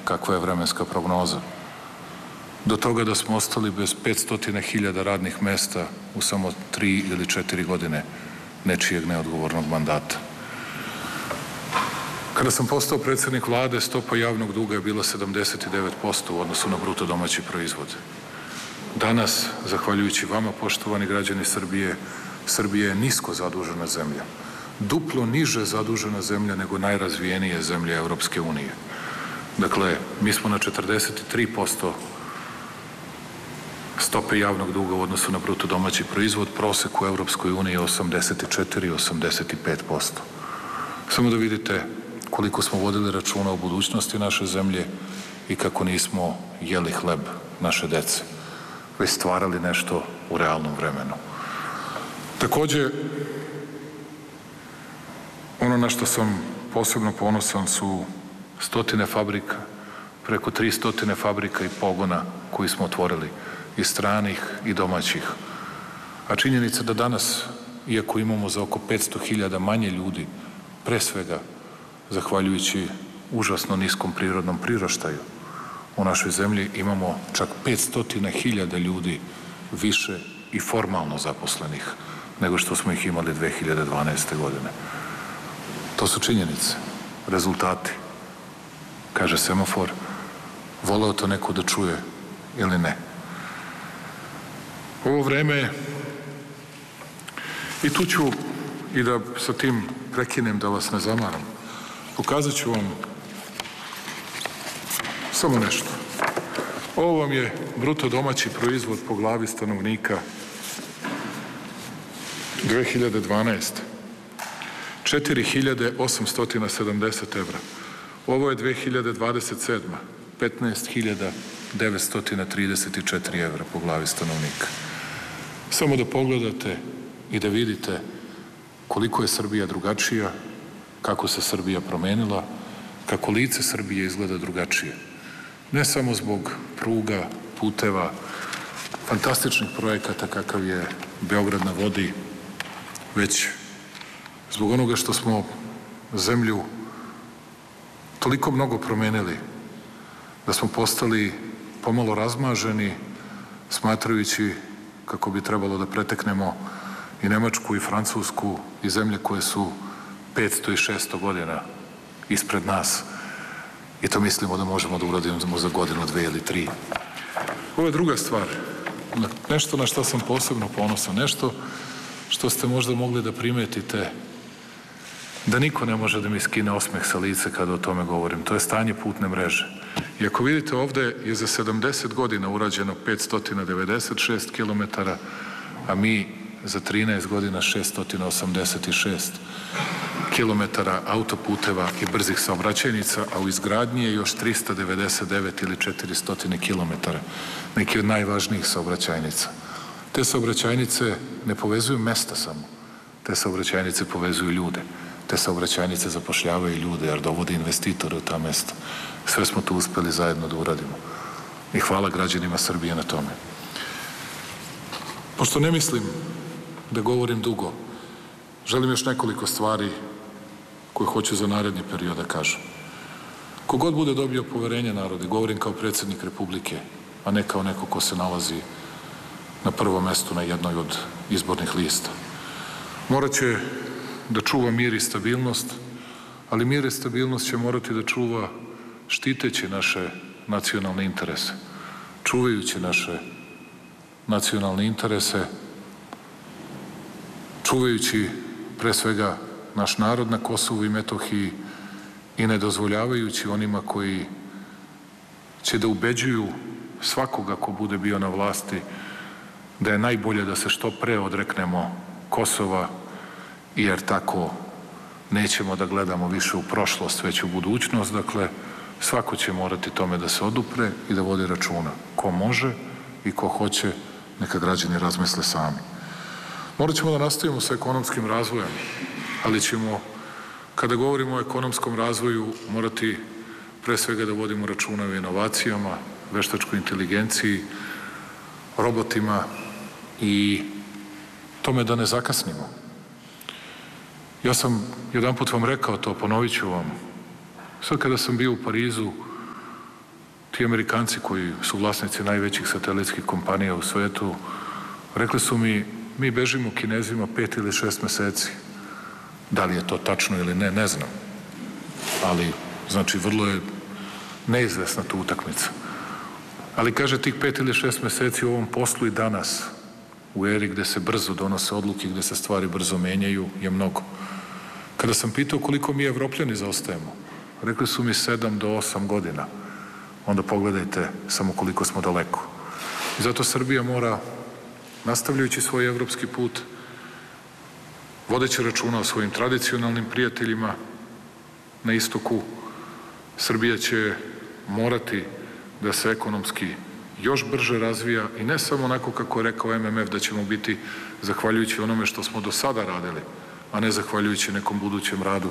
kakva je vremenska prognoza. Do toga da smo ostali bez 500.000 radnih mesta u samo 3 ili 4 godine nečijeg neodgovornog mandata. Kada sam postao predsjednik vlade, stopa javnog duga je bila 79% u odnosu na bruto domaći proizvod. Danas, zahvaljujući vama, poštovani građani Srbije, Srbija je nisko zadužena zemlja. Duplo niže zadužena zemlja nego najrazvijenije zemlje Europske unije. Dakle, mi smo na 43% stope javnog duga u odnosu na bruto domaći proizvod, prosek u Europskoj uniji je 84-85%. Samo da vidite koliko smo vodili računa o budućnosti naše zemlje i kako nismo jeli hleb naše dece, već stvarali nešto u realnom vremenu. Takođe, ono na što sam posebno ponosan su stotine fabrika, preko 300 fabrika i pogona koji smo otvorili, i stranih i domaćih. A činjenica da danas, iako imamo za oko 500.000 manje ljudi, pre svega zahvaljujući užasno niskom prirodnom priraštaju u našoj zemlji, imamo čak 500.000 ljudi više i formalno zaposlenih nego što smo ih imali 2012. godine. To su činjenice, rezultati. Kaže semafor, voleo to neko da čuje ili ne. Ovo vreme, i tu ću i da sa tim prekinem da vas ne zamaram, pokazat ću vam samo nešto. Ovo vam je bruto domaći proizvod po glavi stanovnika 2012. 4.870 evra. Ovo je 2027. 15.934 evra po glavi stanovnika. Samo da pogledate i da vidite koliko je Srbija drugačija, kako se Srbija promenila, kako lice Srbije izgleda drugačije. Ne samo zbog pruga, puteva, fantastičnih projekata kakav je Beograd na vodi, već zbog onoga što smo zemlju toliko mnogo promenili da smo postali pomalo razmaženi, smatrajući kako bi trebalo da preteknemo i Nemačku i Francusku i zemlje koje su 500 i 600 godina ispred nas. I to mislimo da možemo da uradimo za godinu, 2 ili 3. Ovo je druga stvar. Nešto na što sam posebno ponosan. Nešto što ste možda mogli da primetite da niko ne može da mi skine osmeh sa lice kada o tome govorim. To je stanje putne mreže. I ako vidite, ovde je za 70 godina urađeno 596 kilometara, a mi za 13 godina 686 kilometara autoputeva i brzih saobraćajnica, a u izgradnji je još 399 ili 400 kilometara, neki od najvažnijih saobraćajnica. Te saobraćajnice ne povezuju mesta samo, te saobraćajnice povezuju ljude. Te saobraćajnice zapošljavaju ljude jer dovode investitore u ta mesta. Sve smo to uspeli zajedno da uradimo. I hvala građanima Srbije na tome. Pošto ne mislim da govorim dugo, želim još nekoliko stvari koje hoću za naredni period da kažem. Kogod bude dobio poverenje naroda, govorim kao predsjednik Republike, a ne kao neko ko se nalazi na prvom mestu na jednoj od izbornih lista. Morat će da čuva mir i stabilnost, ali mir i stabilnost će morati da čuva štiteći naše nacionalne interese, čuvajući naše nacionalne interese, čuvajući pre svega naš narod na Kosovu i Metohiji i ne dozvoljavajući onima koji će da ubeđuju svakoga ko bude bio na vlasti da je najbolje da se što pre odreknemo Kosova, jer tako nećemo da gledamo više u prošlost, već u budućnost. Dakle, svako će morati tome da se odupre i da vodi računa. Ko može i ko hoće, neka građani razmisle sami. Morat ćemo da nastavimo sa ekonomskim razvojem, ali ćemo, kada govorimo o ekonomskom razvoju, morati pre svega da vodimo računa o inovacijama, veštačkoj inteligenciji, robotima i tome da ne zakasnimo. Ja sam jedan put vam rekao to, ponovit ću vam. Sad kada sam bio u Parizu, ti Amerikanci koji su vlasnici najvećih satelitskih kompanija u svetu, rekli su mi bežimo Kinezima 5 ili 6 meseci. Da li je to tačno ili ne, ne znam. Ali, znači, vrlo je neizvesna tu utakmica. Ali, kaže, tih 5 ili 6 meseci u ovom poslu i danas, u eri gde se brzo donose odluke, gde se stvari brzo menjaju, je mnogo. Kada sam pitao koliko mi Evropljani zaostajemo, rekli su mi 7 do 8 godina. Onda pogledajte samo koliko smo daleko. I zato Srbija mora, nastavljajući svoj evropski put, vodeći računa o svojim tradicionalnim prijateljima na istoku, Srbija će morati da se ekonomski još brže razvija i ne samo onako kako je rekao MMF da ćemo biti, zahvaljujući onome što smo do sada radili, a ne zahvaljujući nekom budućem radu,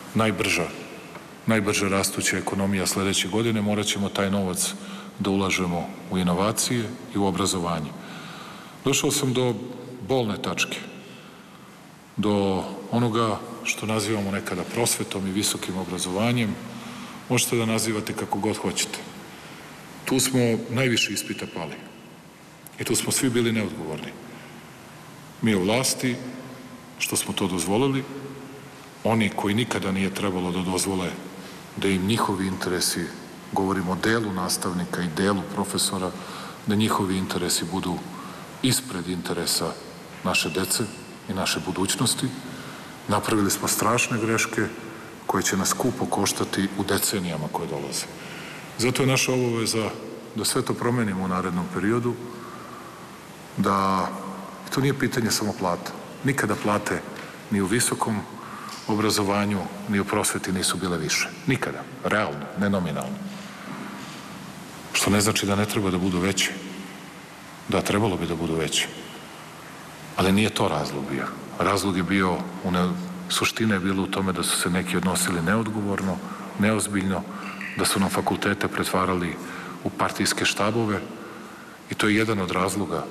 najbrže rastuća ekonomija sledeće godine. Morat ćemo taj novac da ulažemo u inovacije i u obrazovanje. Došao sam do bolne tačke, do onoga što nazivamo nekada prosvetom i visokim obrazovanjem. Možete da nazivate kako god hoćete. Tu smo najviše ispita pali i tu smo svi bili neodgovorni. Mi u vlasti, što smo to dozvolili, oni koji nikada nije trebalo da dozvole da im njihovi interesi, govorimo o delu nastavnika i delu profesora, da njihovi interesi budu ispred interesa naše dece i naše budućnosti. Napravili smo strašne greške koje će nas skupo koštati u decenijama koje dolaze. Zato je naša obaveza da sve to promenimo u narednom periodu, da to nije pitanje samo plata. Nikada plate ni u visokom obrazovanju, ni u prosveti nisu bile više. Nikada. Realno, ne nominalno. Što ne znači da ne treba da budu veće. Da, trebalo bi da budu veće. Ali nije to razlog bio. Razlog je bio, suština je bila u tome da su se neki odnosili neodgovorno, neozbiljno, da su nam fakultete pretvarali u partijske štabove i to je jedan od razloga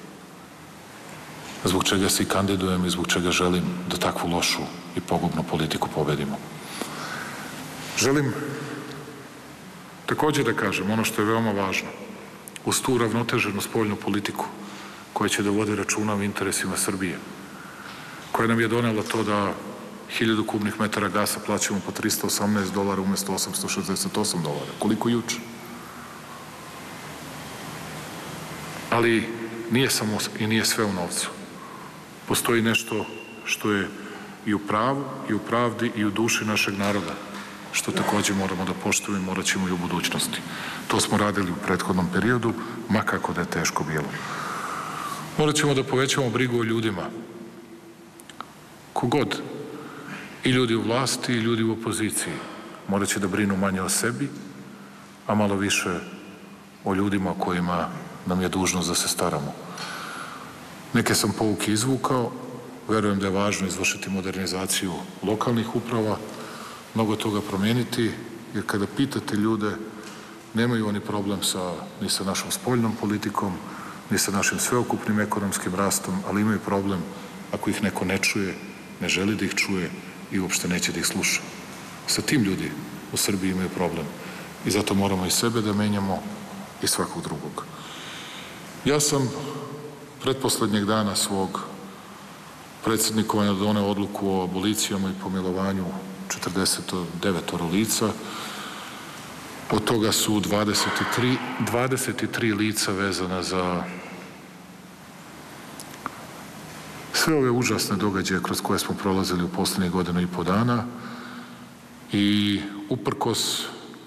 zbog čega se i kandidujem i zbog čega želim da takvu lošu i pogubnu politiku pobedimo. Želim takođe da kažem ono što je veoma važno, uz tu uravnoteženu spoljnu politiku koja će da vodi računa o interesima Srbije, koja nam je donela to da 1000 kubnih metara gasa plaćamo po $318 umesto $868. Koliko juče? Ali nije samo i nije sve u novcu. Postoji nešto što je i u pravu, i u pravdi, i u duši našeg naroda, što takođe moramo da poštujemo i morat ćemo i u budućnosti. To smo radili u prethodnom periodu, ma kako da je teško bilo. Morat ćemo da povećamo brigu o ljudima. Kogod, i ljudi u vlasti, i ljudi u opoziciji, morat će da brinu manje o sebi, a malo više o ljudima o kojima nam je dužnost da se staramo. Neke sam pouke izvukao, verujem da je važno izvršiti modernizaciju lokalnih uprava, mnogo toga promeniti, jer kada pitate ljude, nemaju oni problem ni sa našom spoljnom politikom, ni sa našim sveukupnim ekonomskim rastom, ali imaju problem ako ih neko ne čuje, ne želi da ih čuje i uopšte neće da ih sluša. Sa tim ljudi u Srbiji imaju problem i zato moramo i sebe da menjamo i svakog drugog. Ja sam pretposlednjeg dana svog predsednikovanja doneo odluku o abolicijama i pomilovanju 49 lica. Od toga su 23 lica vezana za sve ove užasne događaje kroz koje smo prolazili u poslednjih 1,5 godina i uprkos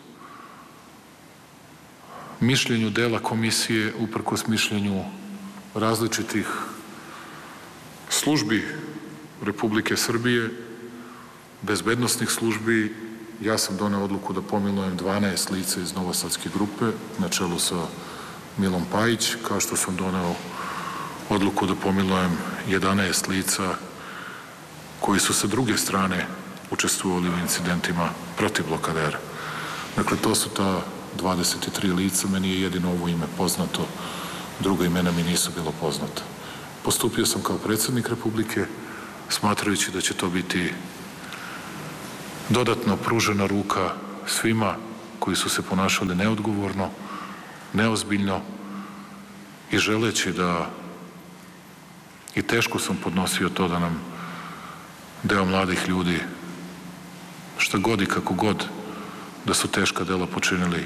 mišljenju dela komisije, uprkos mišljenju različitih službi Republike Srbije, bezbednosnih službi, ja sam doneo odluku da pomilujem 12 lica iz Novosadske grupe na čelu sa Milom Pajić, kao što sam doneo odluku da pomilujem 11 lica koji su sa druge strane učestvovali u incidentima protiv blokadera. Dakle, to su ta 23 lica, meni je jedino ovo ime poznato, druga imena mi nisu bilo poznata. Postupio sam kao predsednik Republike, smatrajući da će to biti dodatno pružena ruka svima koji su se ponašali neodgovorno, neozbiljno i želeći da, i teško sam podnosio to da nam deo mladih ljudi, šta god i kako god da su teška dela počinili,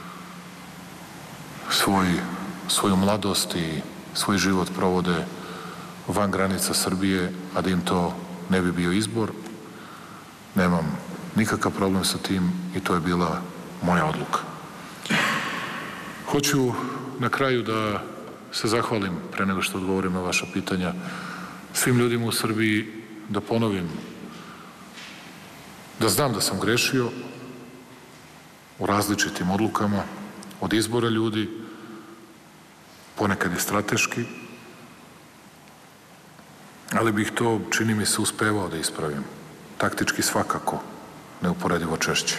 svoju mladost i svoj život provode van granica Srbije, a da im to ne bi bio izbor. Nemam nikakav problem sa tim i to je bila moja odluka. Hoću na kraju da se zahvalim, pre nego što odgovorim na vaša pitanja, svim ljudima u Srbiji, da ponovim da znam da sam grešio u različitim odlukama, od izbora ljudi, ponekad i strateški, ali bih to, čini mi se, uspevao da ispravim. Taktički svakako, neuporedivo češće.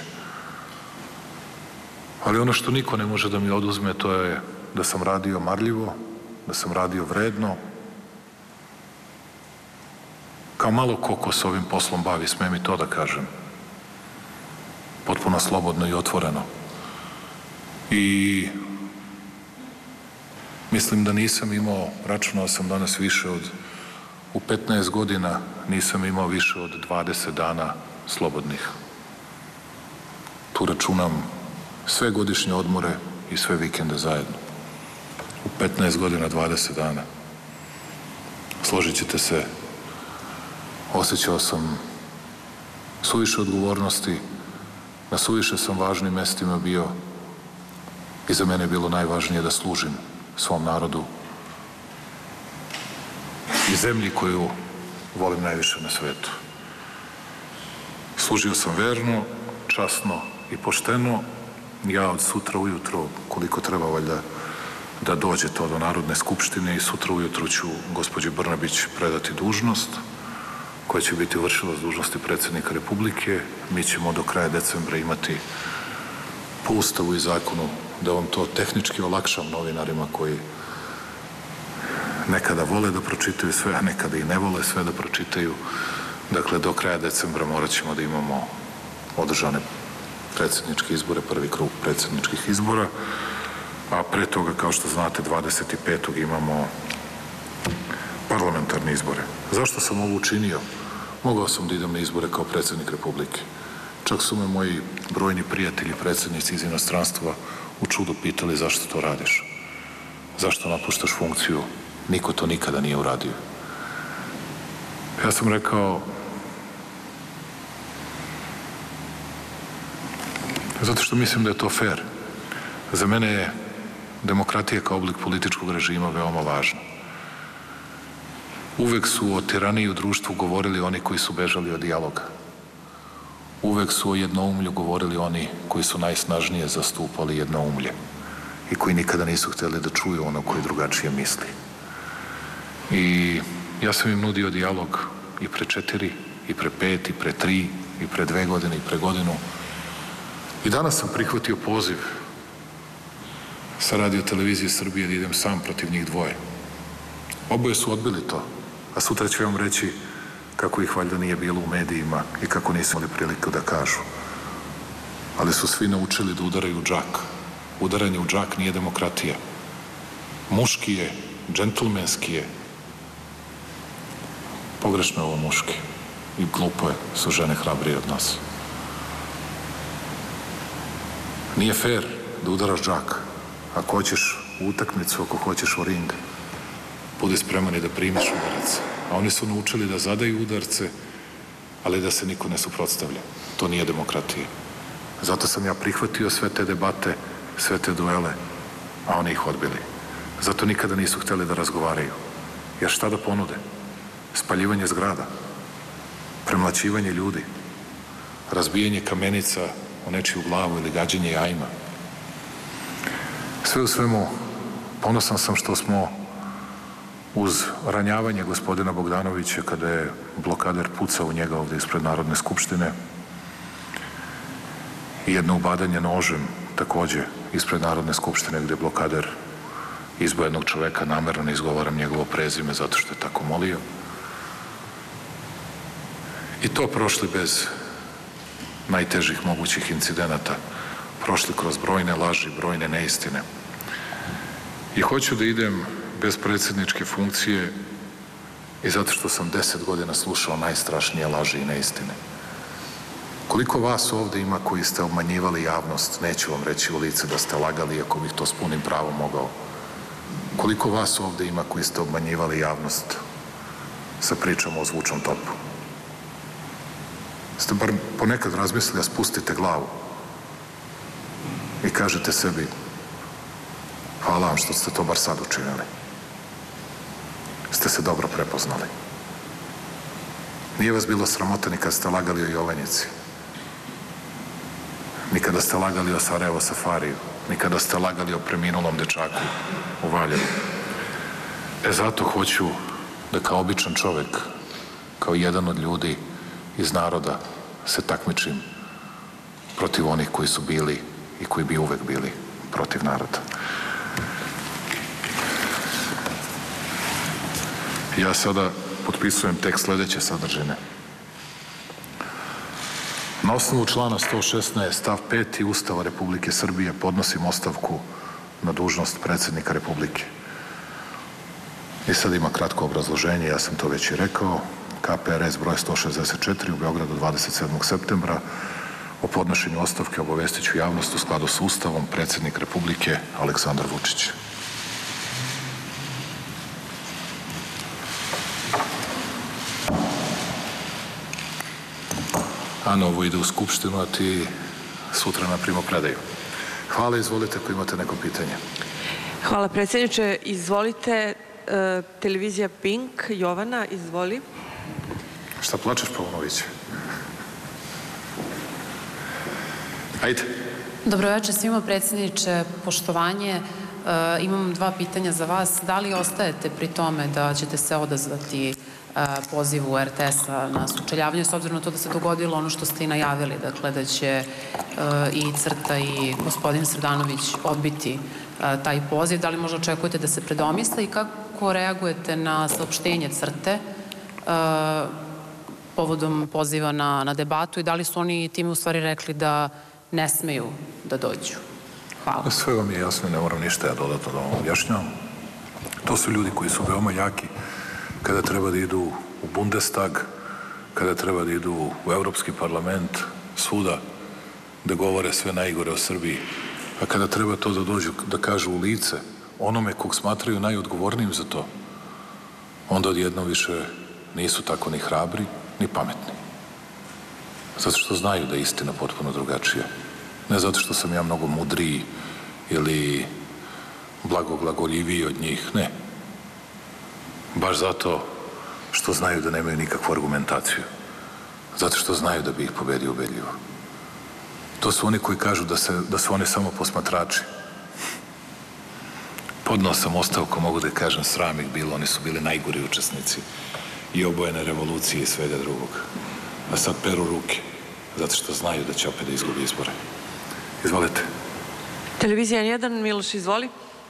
Ali ono što niko ne može da mi oduzme, to je da sam radio marljivo, da sam radio vredno. Kao malo ko se ovim poslom bavi, smem i to da kažem. Potpuno slobodno i otvoreno. I mislim da nisam imao, računao sam danas više u 15 godina nisam imao više od 20 dana slobodnih. Tu računam sve godišnje odmore i sve vikende zajedno. U 15 godina 20 dana. Složit ćete se, osjećao sam suviše odgovornosti, na suviše sam važnim mestima bio i za mene je bilo najvažnije da služim svom narodu i zemlji koju volim najviše na svetu. Služio sam verno, časno i pošteno. Ja od sutra ujutro, koliko treba valjda da dođe to do Narodne skupštine, i sutra ujutro ću gospođi Brnabić predati dužnost, koja će biti vršilac dužnosti predsjednika Republike. Mi ćemo do kraja decembra imati po Ustavu i zakonu da vam to tehnički olakšam novinarima koji nekada vole da pročitaju sve, a nekada i ne vole sve da pročitaju. Dakle, do kraja decembra morat ćemo da imamo održane predsjedničke izbore, prvi krug predsjedničkih izbora, a pre toga, kao što znate, 25. imamo parlamentarne izbore. Zašto sam ovo učinio? Mogao sam da idem na izbore kao predsjednik Republike. Čak su me moji brojni prijatelji, predsjednici iz inostranstva u čudu pitali zašto to radiš. Zašto napuštaš funkciju? Niko to nikada nije uradio. Ja sam rekao, zato što mislim da je to fair. Za mene je demokratija kao oblik političkog režima veoma važna. Uvek su o tiraniji u društvu govorili oni koji su bežali od dijaloga. Uvek su o jednoumlju govorili oni koji su najsnažnije zastupali jednoumlje i koji nikada nisu hteli da čuju ono koji drugačije misli. I ja sam im nudio dijalog i pre 4, i pre 5, i pre 3, i pre 2 godine, i pre godinu. I danas sam prihvatio poziv sa Radio televizije Srbije da idem sam protiv njih dvoje. Oboje su odbili to, a sutra ću vam reći kako ih valjda nije bilo u medijima i kako nisu imali priliku da kažu. Ali su svi naučili da udaraju u džak. Udaranje u džak nije demokratija. Muški je, džentlmenski je. Pogrešno je ovo muški. I glupo je, su žene hrabrije od nas. Nije fair da udaraš džak. Ako hoćeš u utakmicu, ako hoćeš u ring, budi spreman i da primiš udarac. A oni su naučili da zadaju udarce, ali da se niko ne suprotstavlja. To nije demokratija. Zato sam ja prihvatio sve te debate, sve te duele, a oni ih odbili. Zato nikada nisu hteli da razgovaraju. Jer šta da ponude? Spaljivanje zgrada, premlaćivanje ljudi, razbijanje kamenica u nečiju glavu ili gađanje jajima. Sve u svemu, ponosan sam što smo uz ranjavanje gospodina Bogdanovića kada je blokader pucao u njega ovde ispred Narodne skupštine i jedno ubadanje nožem takođe ispred Narodne skupštine gde je blokader izbio jednog čoveka, namerno ne izgovaram njegovo prezime zato što je tako molio. I to prošli bez najtežih mogućih incidenata. prošli kroz brojne laži, brojne neistine. I hoću da idem bez predsjedničke funkcije i zato što sam 10 godina slušao najstrašnije laži i neistine. Koliko vas ovde ima koji ste obmanjivali javnost, neću vam reći u lice da ste lagali, iako bih to s punim pravom mogao. Koliko vas ovde ima koji ste obmanjivali javnost sa pričama o zvučnom topu? Ste bar ponekad razmislili da spustite glavu i kažete sebi hvala vam što ste to bar sad učinili. Ste se dobro prepoznali. Nije vas bilo sramota ni kad ste lagali o Jovanjici, ni kada ste lagali o Sarajevo Safariju, ni kada ste lagali o preminulom dečaku u Valjevu. Zato hoću da kao običan čovek, kao jedan od ljudi iz naroda se takmičim protiv onih koji su bili i koji bi uvek bili protiv naroda. Ja sada potpisujem tekst sledeće sadržine. Na osnovu člana 116 stav 5. Ustava Republike Srbije podnosim ostavku na dužnost predsjednika Republike. I sad ima kratko obrazloženje, ja sam to već i rekao. KPRS broj 164 u Beogradu 27. septembra. O podnošenju ostavke obavestit ću javnost u skladu s Ustavom predsjednik Republike Aleksandar Vučić. Ana, ovo ide u Skupštinu, a ti sutra na primopredaju. Hvala, izvolite ako imate neko pitanje. Hvala predsjedniče, izvolite, televizija Pink, Jovana, izvoli. Šta plačeš, Paunović? Ajde. Dobroveče svima, predsjedniče, poštovanje. Imam dva pitanja za vas. Da li ostajete pri tome da ćete se odazvati pozivu RTS-a na sučeljavanje, s obzirom na to da se dogodilo ono što ste i najavili, dakle da će i CRTA i gospodin Srdanović odbiti taj poziv? Da li možda očekujete da se predomisle i kako reagujete na saopštenje CRTA povodom poziva na debatu i da li su oni time u stvari rekli da ne smeju da dođu? Hvala. Sve vam je jasno, ne moram ništa ja dodatno da vam objašnjavam. To su ljudi koji su veoma jaki kada treba da idu u Bundestag, kada treba da idu u Evropski parlament, svuda, da govore sve najgore o Srbiji. A kada treba to da dođu, da kažu u lice onome kog smatraju najodgovornijim za to, onda odjednom više nisu tako ni hrabri, ni pametni. Zato što znaju da je istina potpuno drugačija. Ne zato što sam ja mnogo mudriji ili blagoglagoljiviji od njih, ne. Baš zato što znaju da nemaju nikakvu argumentaciju. Zato što znaju da bi ih pobedio ubedljivo. To su oni koji kažu da su oni samo posmatrači. Podnao sam ostavku, mogu da kažem, sram ih bilo, oni su bili najgori učesnici i obojene revolucije i svega drugog. A sad peru ruke, zato što znaju da će opet da izgubi izbore. Izvolite. Televizija N1, Miloš, izvoli.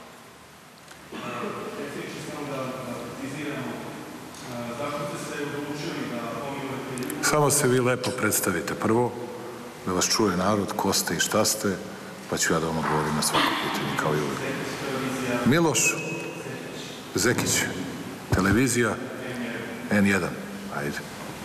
Samo se vi lepo predstavite prvo, da vas čuje narod, ko ste i šta ste, pa ću ja da vam odgovorim na svako pitanje, kao i uvijek. Miloš Zekić, televizija N1. Ajde.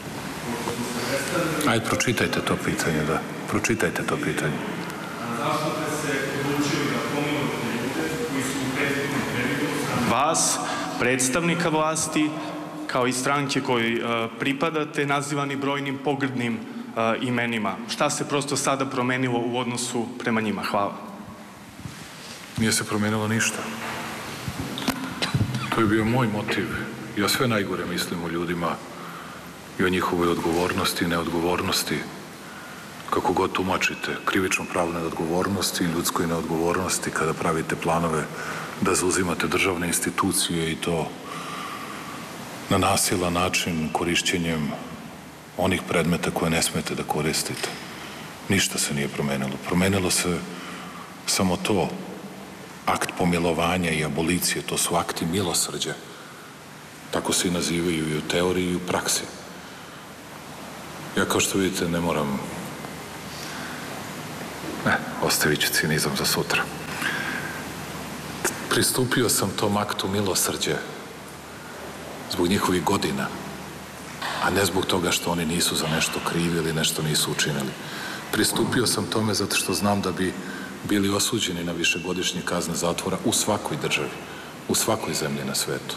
Ajde, pročitajte to pitanje, da. Pročitajte to pitanje. Zašto ste se odlučili da pominjate ljude koji su u prethodnom periodu vas, predstavnika vlasti, kao i stranke koji pripadate, nazivani brojnim pogrdnim imenima? Šta se prosto sada promenilo u odnosu prema njima? Hvala. Nije se promenilo ništa. To je bio moj motiv. Ja sve najgore mislim o ljudima i o njihovoj odgovornosti i neodgovornosti, kako god tumačite, krivično pravne odgovornosti i ljudskoj neodgovornosti kada pravite planove da zauzimate državne institucije i to na nasilan način korišćenjem onih predmeta koje ne smete da koristite. Ništa se nije promenilo. Promenilo se samo to, akt pomilovanja i abolicije, to su akti milosrđa. Tako se i nazivaju i u teoriji i u praksi. Ja, kao što vidite, ne moram ostavit ću cinizam za sutra. Pristupio sam tom aktu milosrđe zbog njihovih godina, a ne zbog toga što oni nisu za nešto krivi ili nešto nisu učinili. Pristupio sam tome zato što znam da bi bili osuđeni na višegodišnje kazne zatvora u svakoj državi, u svakoj zemlji na svetu.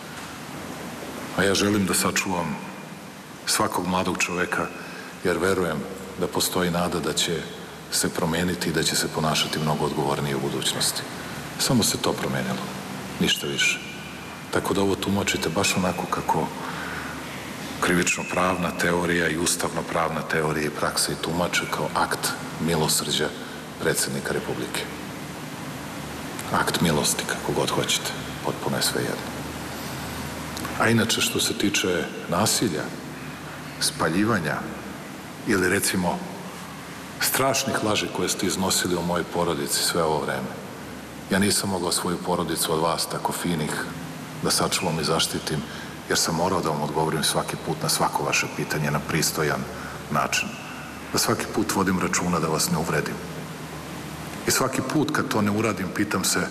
A ja želim da sačuvam svakog mladog čoveka, jer verujem da postoji nada da će se promeniti i da će se ponašati mnogo odgovornije u budućnosti. Samo se to promenilo, ništa više. Tako da ovo tumačite baš onako kako krivično-pravna teorija i ustavno-pravna teorija i praksa i tumače kao akt milosrđa predsjednika Republike. Akt milosti, kako god hoćete, potpuno je sve jedno. A inače, što se tiče nasilja, spaljivanja ili recimo strašnih laži koje ste iznosili o mojoj porodici sve ovo vreme, ja nisam mogao svoju porodicu od vas tako finih da sačuvam i zaštitim, jer sam morao da vam odgovorim svaki put na svako vaše pitanje na pristojan način. Da svaki put vodim računa da vas ne uvredim. I svaki put kad to ne uradim, pitam se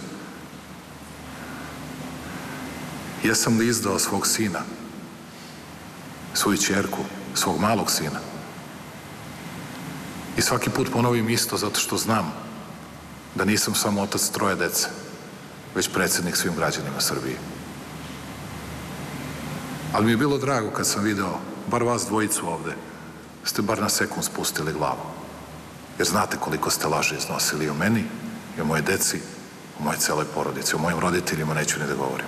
jesam li izdao svog sina, svoju ćerku, svog malog sina. I svaki put ponovim isto zato što znam da nisam samo otac troje dece, već predsjednik svim građanima Srbije. Ali mi je bilo drago kad sam video, bar vas dvojicu ovde, ste bar na sekund spustili glavu. Jer znate koliko ste laži iznosili i o meni, i o moje deci, o moje celoj porodici, o mojim roditeljima neću ni da govorim.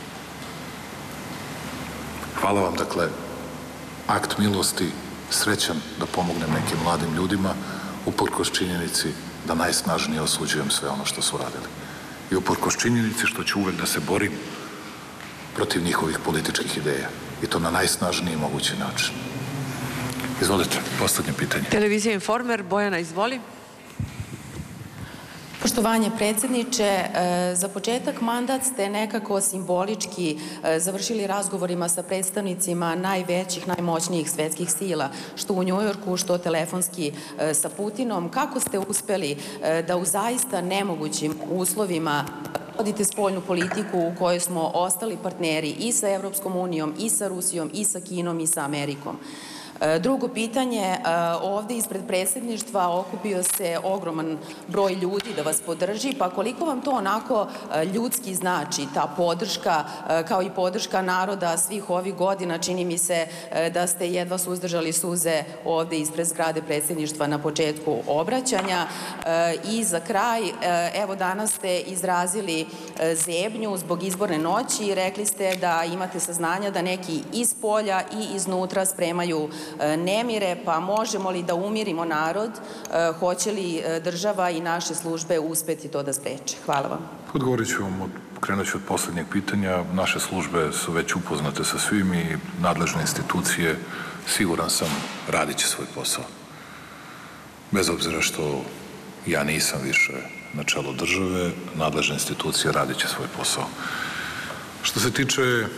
Hvala vam, dakle, akt milosti, srećan da pomognem nekim mladim ljudima, uprkos činjenici da najsnažnije osuđujem sve ono što su radili. I uprkos činjenici što ću uvek da se borim protiv njihovih političkih ideja. I to na najsnažniji mogući način. Izvolite, poslednje pitanje. Televizija Informer, Bojana, izvoli. Poštovanje predsjedniče, za početak mandat ste nekako simbolički završili razgovorima sa predstavnicima najvećih, najmoćnijih svetskih sila, što u Njujorku, što telefonski sa Putinom. Kako ste uspeli da u zaista nemogućim uslovima vodite spoljnu politiku u kojoj smo ostali partneri i sa Evropskom unijom, i sa Rusijom, i sa Kinom, i sa Amerikom? Drugo pitanje, ovde ispred predsjedništva okupio se ogroman broj ljudi da vas podrži, pa koliko vam to onako ljudski znači, ta podrška, kao i podrška naroda svih ovih godina? Čini mi se da ste jedva suzdržali suze ovde ispred zgrade predsjedništva na početku obraćanja. I za kraj, evo danas ste izrazili zebnju zbog izborne noći i rekli ste da imate saznanja da neki iz polja i iznutra spremaju nemire, pa možemo li da umirimo narod? Hoće li država i naše službe uspeti to da spreče? Hvala vam. Odgovorit ću vam, krenut ću od poslednjeg pitanja. Naše službe su već upoznate sa svim i nadležne institucije, siguran sam, radit će svoj posao. Bez obzira što ja nisam više na čelu države, nadležne institucije radit će svoj posao. Što se tiče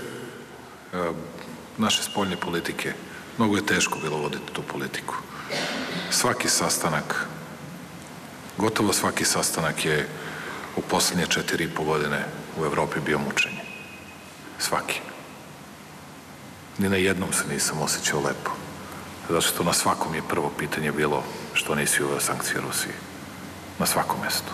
naše spoljne politike, mnogo je teško bilo voditi tu politiku. Svaki sastanak, gotovo svaki sastanak je u poslednje 4,5 godine u Evropi bio mučenje. Svaki. Ni na jednom se nisam osjećao lepo. Zato što na svakom je prvo pitanje bilo što nisi uveo sankcije Rusiji. Na svakom mestu.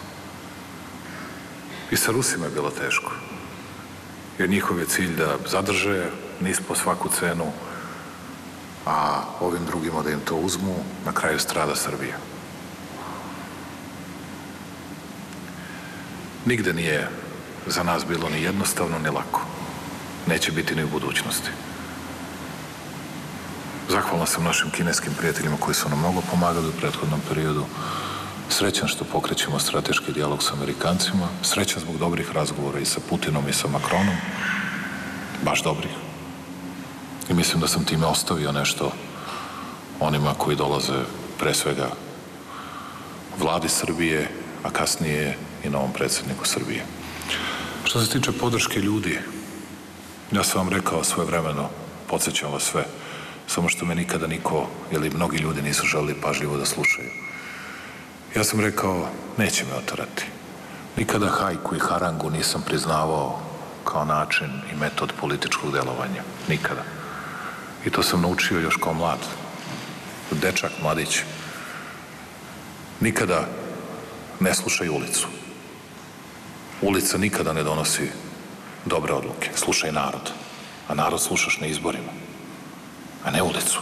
I sa Rusima je bilo teško. Jer njihov je cilj da zadrže NIS po svaku cenu, a ovim drugima da im to uzmu, na kraju strada Srbija. Nigde nije za nas bilo ni jednostavno, ni lako. Neće biti ni u budućnosti. Zahvalan sam našim kineskim prijateljima koji su nam mnogo pomagali u prethodnom periodu. Srećan što pokrećemo strateški dijalog sa Amerikancima. Srećan zbog dobrih razgovora i sa Putinom i sa Makronom. Baš dobrih. I mislim da sam time ostavio nešto onima koji dolaze, pre svega vladi Srbije, a kasnije i novom predsjedniku Srbije. Što se tiče podrške ljudi, ja sam vam rekao svojevremeno, podsjećam vas sve, samo što me nikada niko ili mnogi ljudi nisu želeli pažljivo da slušaju. Ja sam rekao, neće me oterati. Nikada hajku i harangu nisam priznavao kao način i metod političkog delovanja. Nikada. I to sam naučio još kao mlad. Dečak, mladić. Nikada ne slušaj ulicu. Ulica nikada ne donosi dobre odluke. Slušaj narod. A narod slušaš na izborima. A ne ulicu.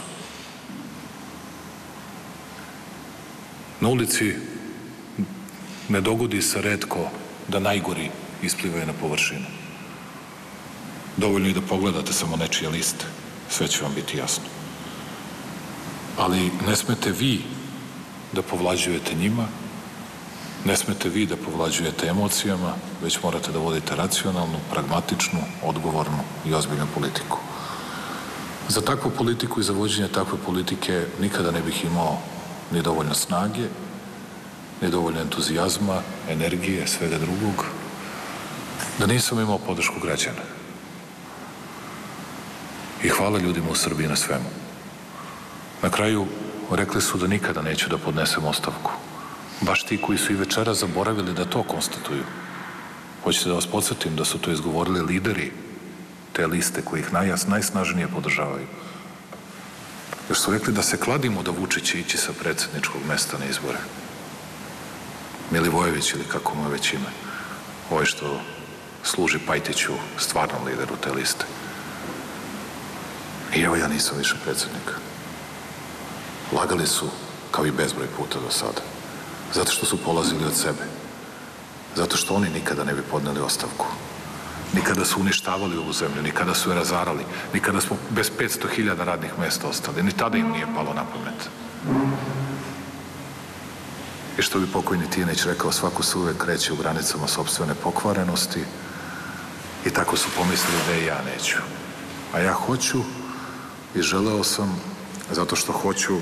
Na ulici ne dogodi se retko da najgori isplivaju na površinu. Dovoljno je da pogledate samo nečije liste. Sve će vam biti jasno. Ali ne smete vi da povlađujete njima, ne smete vi da povlađujete emocijama, već morate da vodite racionalnu, pragmatičnu, odgovornu i ozbiljnu politiku. Za takvu politiku i za vođenje takve politike nikada ne bih imao ni dovoljno snage, ni dovoljno entuzijazma, energije, svega drugog, da nisam imao podršku građana. I hvala ljudima u Srbiji na svemu. Na kraju rekli su da nikada neću da podnesem ostavku. Baš ti koji su i večera zaboravili da to konstatuju. Hoćete da vas podsjetim da su to izgovorili lideri te liste koji ih najsnažnije podržavaju. Jer su rekli da se kladimo da Vučić će ići sa predsjedničkog mesta na izbore. Milivojević ili kako mu je već ime. Ovo što služi Pajtiću, stvarnom lideru te liste. I evo ja nisam više predsjednik. Lagali su kao i bezbroj puta do sada. Zato što su polazili od sebe. Zato što oni nikada ne bi podneli ostavku. Nikada su uništavali ovu zemlju, nikada su je razarali, nikada smo bez 500.000 radnih mesta ostali. Ni tada im nije palo na pamet. I što bi pokojni Tijanić rekao, svako se uvek kreće u granicama sopstvene pokvarenosti i tako su pomislili da i ja neću. A ja hoću i želeo sam, zato što hoću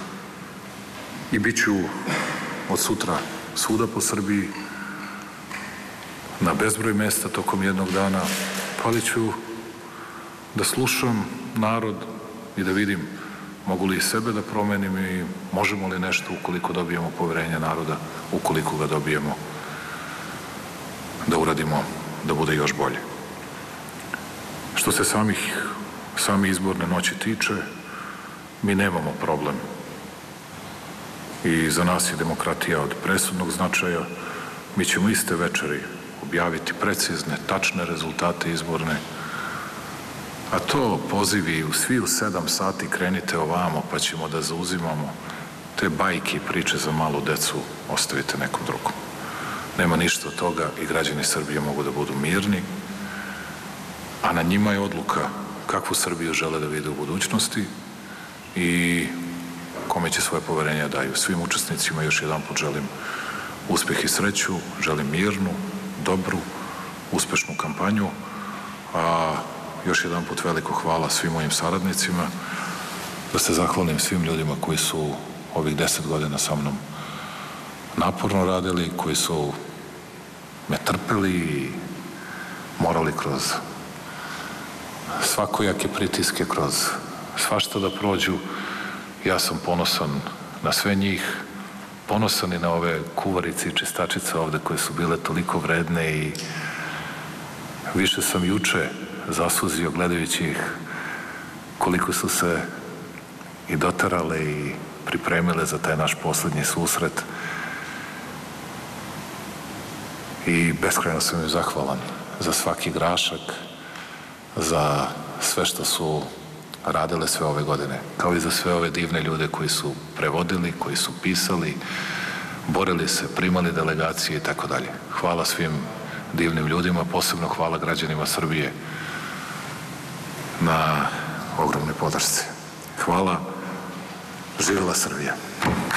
i bit ću od sutra svuda po Srbiji, na bezbroj mesta tokom jednog dana, ali ću da slušam narod i da vidim mogu li sebe da promenim i možemo li nešto ukoliko dobijemo poverenje naroda, ukoliko ga dobijemo, da uradimo da bude još bolje. Što se same izborne noći tiče, mi nemamo problem. I za nas je demokratija od presudnog značaja. Mi ćemo iste večeri objaviti precizne, tačne rezultate izborne, a to pozivi svi u 7 sati krenite ovamo pa ćemo da zauzimamo, te bajke i priče za malu decu ostavite nekom drugom. Nema ništa od toga i građani Srbije mogu da budu mirni, a na njima je odluka kakvu Srbiju žele da vide u budućnosti i kome će svoje poverenje da daju. Svim učesnicima još jedan put želim uspeh i sreću, želim mirnu, dobru, uspešnu kampanju, a još jedan put veliko hvala svim mojim saradnicima, da se zahvalim svim ljudima koji su ovih 10 godina sa mnom naporno radili, koji su me trpeli i morali kroz svakojake pritiske, kroz svašta da prođu. Ja sam ponosan na sve njih, ponosan i na ove kuvarice i čistačice ovde koje su bile toliko vredne i više sam juče zasuzio gledajući ih koliko su se i dotarale i pripremile za taj naš poslednji susret i beskrajno sam im zahvalan za svaki grašak, za sve što su radile sve ove godine, kao i za sve ove divne ljude koji su prevodili, koji su pisali, borili se, primali delegacije i tako dalje. Hvala svim divnim ljudima, posebno hvala građanima Srbije na ogromnoj podršci. Hvala, živela Srbija.